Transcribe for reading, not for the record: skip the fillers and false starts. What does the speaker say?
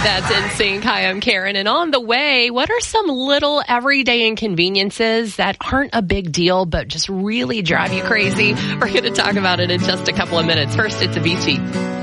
That's NSYNC. Hi, I'm Karen. And on the way, what are some little everyday inconveniences that aren't a big deal, but just really drive you crazy? We're going to talk about it in just a couple of minutes. First, it's a beat sheet.